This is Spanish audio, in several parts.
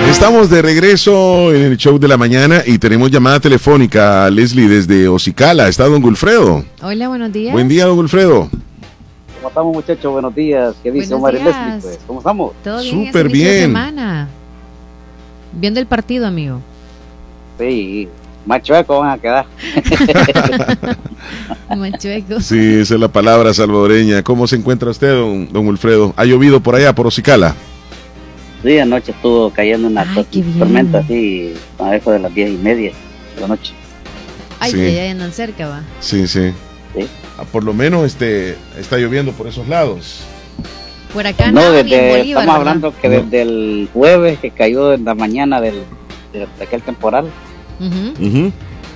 Estamos de regreso en el show de la mañana y tenemos llamada telefónica, Leslie, desde Ocicala. Está don Wilfredo. Hola, buenos días. Buen día, don Wilfredo. ¿Cómo estamos, muchachos? Buenos días. ¿Qué dice Omar y Leslie? Pues, ¿cómo estamos? Todo bien. Súper bien. Semana. Viendo el partido, amigo. Sí, más chueco van a quedar. Más chueco. Sí, esa es la palabra salvadoreña. ¿Cómo se encuentra usted, don Wilfredo? ¿Ha llovido por allá, por Ocicala? Sí, anoche estuvo cayendo una tormenta así, a eso de las 10:30 de la noche. Ay, Sí. que ya andan cerca, va. Sí. Sí. Por lo menos está lloviendo por esos lados. Por acá No, ni en Bolívar. estamos ¿verdad? hablando que desde el jueves que cayó en la mañana de aquel temporal Ujú.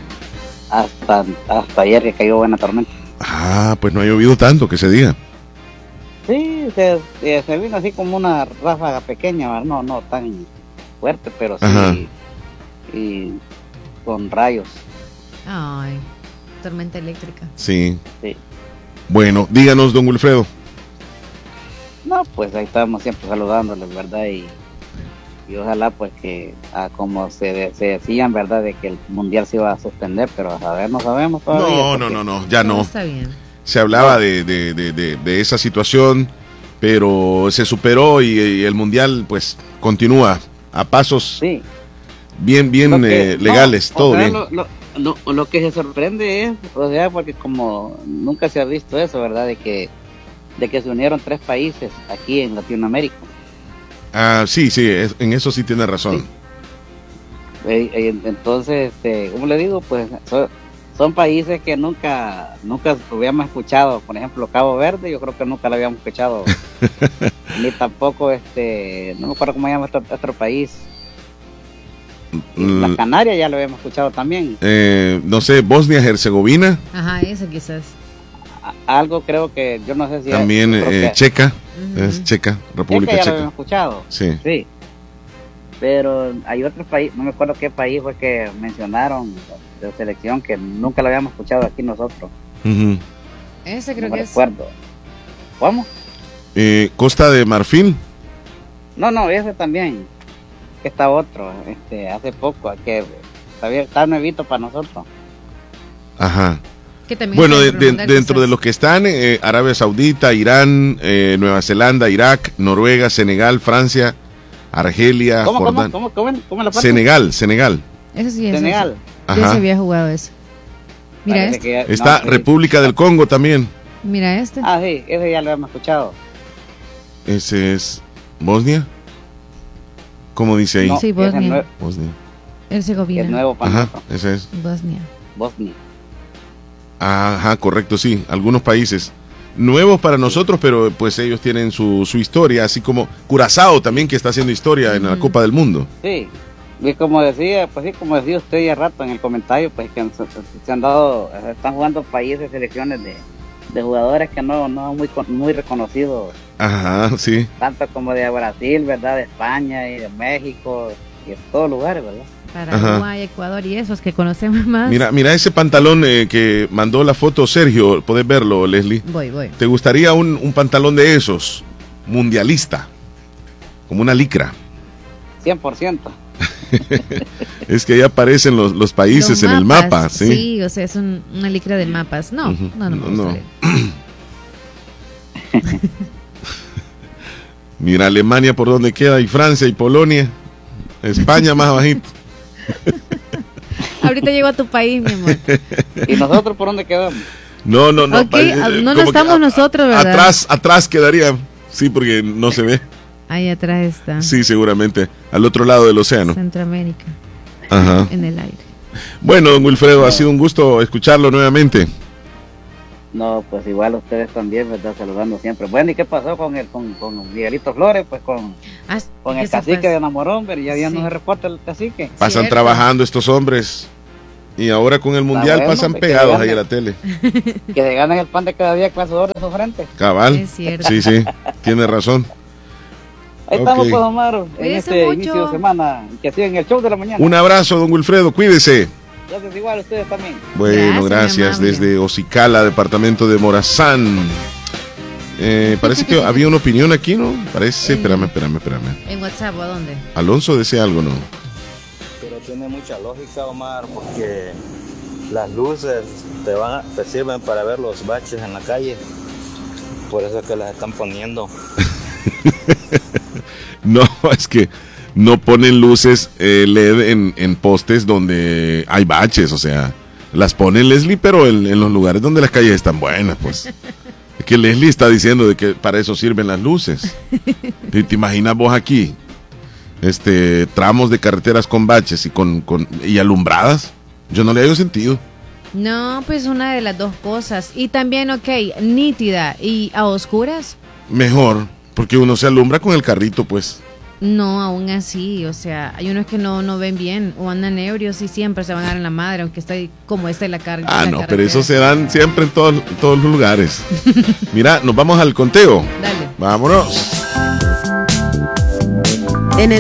hasta ayer que cayó buena tormenta. Ah, pues no ha llovido tanto, que se diga. Sí, se vino así como una ráfaga pequeña, ¿verdad? No tan fuerte, pero sí. Ajá. Y con rayos. Ay, tormenta eléctrica. Sí. Sí. Bueno, díganos, don Wilfredo. No, pues ahí estamos siempre saludándoles, ¿verdad? Y ojalá pues que como se decían, ¿verdad? De que el mundial se iba a suspender, pero a saber, no sabemos todavía. No, ya no. Está bien. Se hablaba de esa situación, pero se superó y el mundial pues continúa a pasos Sí. bien legales, No, todo o sea, bien. Lo que se sorprende es, o sea, porque como nunca se ha visto eso, ¿verdad? De que se unieron 3 países aquí en Latinoamérica. Ah, sí, en eso sí tiene razón. Entonces, como le digo, pues son países que nunca habíamos escuchado. Por ejemplo, Cabo Verde, yo creo que nunca lo habíamos escuchado. Ni tampoco, no me acuerdo cómo se llama otro país. Las Canarias ya lo habíamos escuchado también. No sé, Bosnia-Herzegovina, Ajá, eso quizás. Algo creo que, yo no sé si... también Checa, Ujú. es Checa, República ya lo Checa. habíamos escuchado. Sí. Sí. Pero hay otro país, no me acuerdo qué país fue que mencionaron de selección que nunca lo habíamos escuchado aquí nosotros. Ujú. Ese creo No me que es. recuerdo. ¿Cómo? Costa de Marfil. No, ese también. Que está otro, hace poco, que está nuevito para nosotros. Ajá. Que también Bueno, está por mandar, dentro de quizás. los que están, Arabia Saudita, Irán, Nueva Zelanda, Irak, Noruega, Senegal, Francia, Argelia, ¿Cómo Jordania. la parte? Senegal. Eso sí es. Senegal. Yo sí Ajá. había jugado eso. Mira Parece este. que ya- Está no, sí. República del Congo también. Mira este. Ah, sí, ese ya lo hemos escuchado. Ese es Bosnia. ¿Cómo dice ahí? No, Sí, ese Bosnia. es Bosnia. Herzegovina. nuevo para Ajá, nosotros. ese es. Bosnia. Bosnia. Ajá, correcto, sí. Algunos países nuevos para nosotros, pero pues ellos tienen su historia, así como Curazao también, que está haciendo historia en la Copa del Mundo. Sí. Y como decía usted ya rato en el comentario, pues que se han dado, están jugando países, selecciones de jugadores que no son muy reconocidos, Ajá, sí. tanto como de Brasil, ¿verdad? De España y de México y de todos lugares, ¿verdad? Paraguay, Ecuador y esos que conocemos más. Mira ese pantalón que mandó la foto Sergio, podés verlo, Leslie. Voy. ¿Te gustaría un pantalón de esos, mundialista, como una licra? 100%. Es que ahí aparecen los países Los en el mapas, mapa, ¿sí? Sí, o sea, es una licra de mapas. No, Ujú. no me gustaría. Mira Alemania por donde queda, y Francia y Polonia. España más abajito. Ahorita llego a tu país, mi amor. ¿Y nosotros por dónde quedamos? No. Ok, no como que estamos nosotros, ¿verdad? Atrás quedaría, sí, porque no se ve. Ahí atrás está. Sí, seguramente, al otro lado del océano. Centroamérica, Ajá. en el aire. Bueno, don Wilfredo, ha sido un gusto escucharlo nuevamente. No, pues igual ustedes también, ¿verdad? Saludando siempre. Bueno, ¿y qué pasó con Miguelito Flores? Pues con el cacique de Namorón, pero ya Sí. no se reporta el cacique. Pasan Cierto. trabajando estos hombres y ahora con el mundial bueno, pasan que pegados ganen. ahí a la tele. Que se ganan el pan de cada día con sudor de su frente. Cabal. Es cierto. Sí, tiene razón. Ahí Ok. estamos, pues, Omar, en Cuídese este mucho. inicio de semana, que sigan el show de la mañana. Un abrazo, don Wilfredo, cuídese. Gracias igual a ustedes también. Bueno, Gracias, mi gracias. amable. Desde Ocicala, departamento de Morazán. Parece que había una opinión aquí, ¿no? Parece, espérame. ¿En WhatsApp o a dónde? Alonso decía algo, ¿no? Pero tiene mucha lógica, Omar, porque las luces te sirven para ver los baches en la calle. Por eso es que las están poniendo. No, es que no ponen luces LED en postes donde hay baches, o sea, las ponen, Leslie, pero en los lugares donde las calles están buenas, pues. Es que Leslie está diciendo de que para eso sirven las luces. ¿Te imaginas vos aquí? Tramos de carreteras con baches y alumbradas. Yo no le hallo sentido. No, pues una de las dos cosas. Y también, nítida y a oscuras. Mejor, porque uno se alumbra con el carrito, pues. No, aún así, o sea, hay unos que no ven bien o andan ebrios y siempre se van a dar en la madre, aunque esté como la carga. No, pero eso se dan siempre en todos los lugares. Mira, nos vamos al conteo. Dale. Vámonos.